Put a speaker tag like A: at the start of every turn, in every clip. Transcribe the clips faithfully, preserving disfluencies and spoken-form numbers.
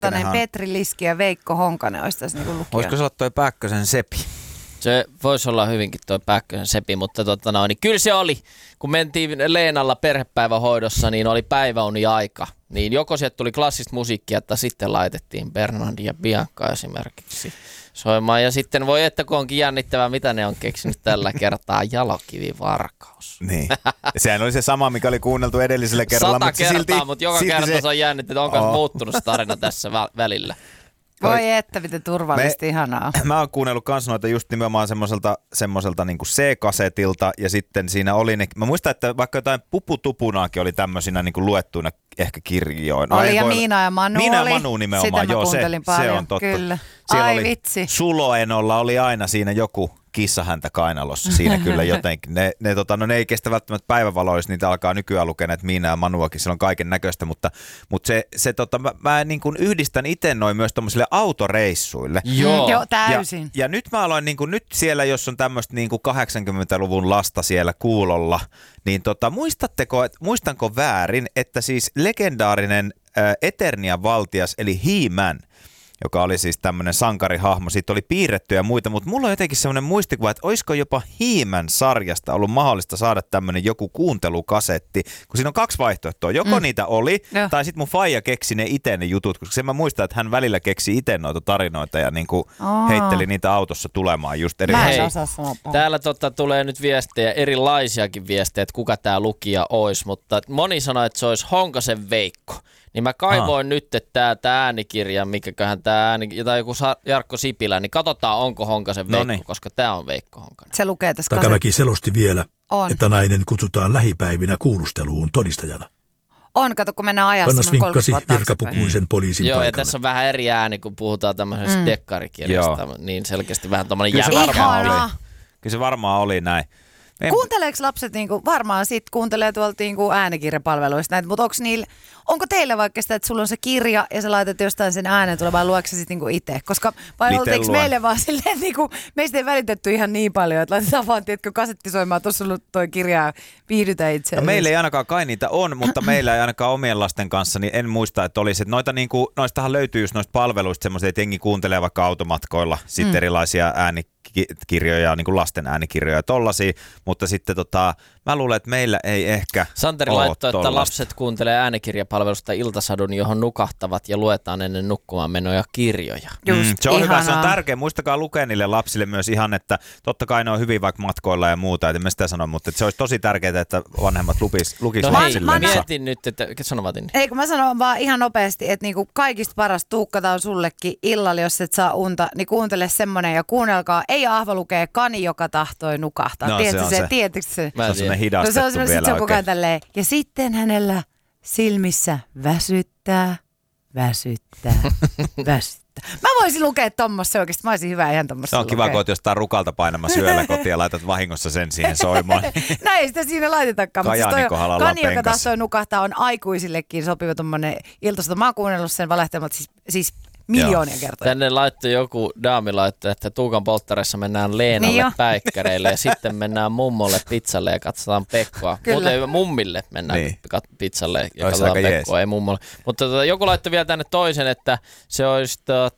A: Pääkkönen, Petri Liski ja Veikko Honkanen olisi tässä niinku lukija.
B: Voisiko se olla toi Pääkkösen Sepi?
C: Se voisi olla hyvinkin tuo Pääkkösen Sepi, mutta tota no, niin kyllä se oli, kun mentiin Leenalla perhepäivähoidossa, niin oli päiväuni aika. Niin joko sieltä tuli klassista musiikkia, että sitten laitettiin Bernardi ja Bianca esimerkiksi soimaan. Ja sitten voi, että kun onkin jännittävää, mitä ne on keksinyt tällä kertaa, Jalokivivarkaus.
B: Niin. Sehän oli se sama, mikä oli kuunneltu edellisellä kerralla.
C: Sata
B: mutta
C: kertaa,
B: silti,
C: mutta joka
B: silti
C: kerta
B: se...
C: se on jännittävää, onko oh. muuttunut se tarina tässä vä- välillä.
A: Voi että, miten turvallisesti,
B: Me,
A: ihanaa.
B: Mä oon kuunnellut kans noita just nimenomaan semmoiselta, semmoiselta niinku C-kasetilta ja sitten siinä oli ne, mä muistan, että vaikka jotain Puputupunaakin oli tämmöisinä niinku luettuina ehkä kirjoina.
A: Oli ja Miina ja Manu
B: Miina
A: oli.
B: ja Manu nimenomaan,
A: sitä
B: joo se, se on totta.
A: Kyllä.
B: Siellä
A: Ai
B: oli,
A: vitsi.
B: Suloenolla oli aina siinä joku kissahäntä kainalossa siinä kyllä jotenkin. Ne, ne, tota, no, ne ei kestä välttämättä päivävaloa, jos niitä alkaa nykyään lukea näitä Miina ja Manuakin, siellä on kaiken näköistä, mutta, mutta se, se tota, mä, mä niin kuin yhdistän itse noin myös tommosille autoreissuille.
C: Joo,
A: Joo täysin.
B: Ja, ja nyt mä aloin niin kuin, nyt siellä, jos on tämmöistä niin kuin kahdeksankymmentäluvun lasta siellä kuulolla, niin tota, muistatteko, et, muistanko väärin, että siis legendaarinen ä, Eternian valtias, eli He-Man, joka oli siis tämmöinen sankarihahmo. Siitä oli piirretty ja muita, mutta mulla on jotenkin semmoinen muistikuva, että olisiko jopa He-Man-sarjasta ollut mahdollista saada tämmöinen joku kuuntelukasetti, kun siinä on kaksi vaihtoehtoa. Joko mm. niitä oli, no. tai sitten mun faija keksi ne itse ne jutut, koska sen mä muistan, että hän välillä keksi itse noita tarinoita ja niinku heitteli niitä autossa tulemaan just eri.
A: Mä en osaa sanoa.
C: Täällä totta tulee nyt viestejä, erilaisiakin viestejä, että kuka tää lukija olisi, mutta moni sanoi, että se olisi Honkasen Veikko. Niin mä kaivoin ah. nyt, että tää, tää äänikirja, mikäköhän tää ääni, tai joku Jarkko Sipilä, niin katsotaan, onko Honkasen Veikko, Noniin. Koska tää on Veikko Honkanen.
A: Se lukee tässä
D: Takamäki selosti vielä,
A: on.
D: Että nainen kutsutaan lähipäivinä kuulusteluun todistajana.
A: On, kato, kun mennään ajassa.
D: Kannas vinkkasi virkapukuisen poliisin
C: Joo,
D: paikalle.
C: ja tässä on vähän eri ääni, kun puhutaan tämmöisestä mm. dekkarikirjasta, niin selkeästi vähän tommoinen
B: Kyllä se
C: järjestelmä.
B: varmaan oli. Kyllä se varmaan oli näin. En...
A: Kuunteleeko lapset, niinku, varmaan sit kuuntelee tuolta niinku äänikirjapalveluista näitä, mutta onko, niillä, onko teillä vaikka sitä, että sulla on se kirja ja sä laitat jostain sen äänen tulee, vai luetko sä sit niinku itse? Koska vai oltiinko meille vaan silleen, että niinku, meistä ei välitetty ihan niin paljon, että laitetaan vaan, tiedätkö, kasetti soimaan, tuossa on ollut toi kirja ja viihdytä itse.
B: No meillä ei ainakaan, kai niitä on, mutta meillä ei ainakaan omien lasten kanssa, niin en muista, että olisi. Että noita niinku, noistahan löytyy just noista palveluista semmoisia, että jengi kuuntelee vaikka automatkoilla sitten mm. erilaisia äänikirjoja, niin kuin lasten äänikirjoja ja tollaisia, mutta sitten tota, mä luulen, että meillä ei ehkä
C: Santeri laittoi, että lapset kuuntelee äänikirjapalvelusta Iltasadun, johon nukahtavat ja luetaan ennen nukkumaan menoja kirjoja.
B: Just, mm, se on ihanaa. Hyvä, se on tärkeä. Muistakaa lukea niille lapsille myös ihan, että totta kai ne on hyvin vaikka matkoilla ja muuta, et en mä sitä sano, mutta että se olisi tosi tärkeää, että vanhemmat lukis, lukis
C: no
B: lapsille.
C: Hei, mä mietin nyt, että sano Vatin.
A: Ei, kun mä sanon vaan ihan nopeasti, että niinku kaikista paras tuukkataan sullekin illalla, jos et saa unta, niin kuuntele semmonen ja kuunnelkaa. Ei Ahva lukee Kani, joka tahtoi nukahtaa.
B: No,
A: tiedätkö
B: se,
A: se,
B: se.
A: Tiedätkö se?
B: Se on semmoinen hidastettu
A: no, se on
B: vielä
A: se on koko ajan
B: oikein.
A: tälleen. Ja sitten hänellä silmissä väsyttää, väsyttää, väsyttää. Mä voisin lukea tommossa oikeasti. Mä olisin hyvä ihan tommossa.
B: Se on kiva, kun oot jostain rukalta painamassa yöllä kotiin ja laitat vahingossa sen siihen soimaan.
A: Näin sitä siinä laitetakaan.
B: Kajaanin kohdalla ollaan
A: Kani, joka
B: penkassa.
A: tahtoi nukahtaa, on aikuisillekin sopiva tommonen iltasota. Mä oon kuunnellut sen valehtelmat siis, siis miljoonia kertoja.
C: Tänne laittoi joku daami laittoi, että Tuukan polttareissa mennään Leenalle niin päikkäreille ja sitten mennään mummolle pizzalle ja katsotaan Pekkoa. Muuten mummille mennään niin. pizzalle ja
B: Ois
C: katsotaan Pekkoa,
B: jees.
C: ei mummolle. Mutta tota, joku laittoi vielä tänne toisen, että se olisi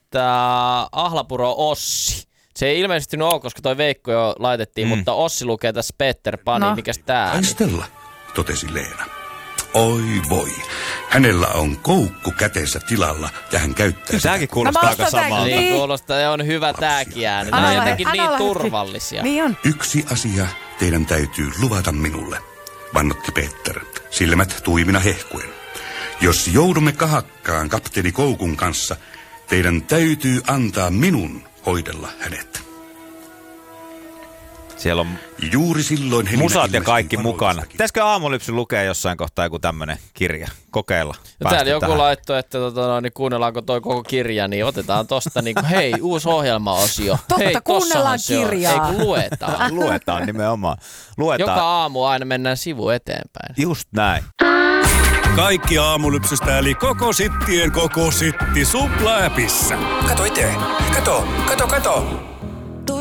C: tota, Ahlapuro Ossi. Se ei ilmeisesti ole, koska toi Veikko jo laitettiin, mm. mutta Ossi lukee tässä Peter Pani. No. Mikäs tää?
E: Aistella, totesi Leena. Oi voi. Hänellä on koukku käteensä tilalla ja hän käyttää sitä.
B: Tämäkin kuulostaa aika samaa.
C: Niin kuulostaa, ja on hyvä tääkin ääni. Ne on jotenkin niin turvallisia.
A: Niin on.
E: Yksi asia teidän täytyy luvata minulle, vannotti Peter, silmät tuimina hehkuen. Jos joudumme kahakkaan kapteeni Koukun kanssa, teidän täytyy antaa minun hoidella hänet.
B: Siellä on
E: juuri silloin
B: musat ja kaikki mukana. Pitäisikö Aamulypsy lukea jossain kohtaa joku tämmönen kirja? Kokeilla.
C: Täällä joku
B: tähän.
C: laittoi, että tota, no, niin kuunnellaanko toi koko kirja, niin otetaan tosta niin kuin, hei, uusi ohjelmaosio.
A: Totta,
C: hei,
A: kuunnellaan kirjaa.
C: Ei kun luetaan.
B: Luetaan nimenomaan. Luetaan.
C: Joka aamu aina mennään sivu eteenpäin.
B: Just näin.
F: Kaikki Aamulypsystä eli koko sittien koko sitti Supla-äpissä.
G: Kato itse. Kato, kato, kato.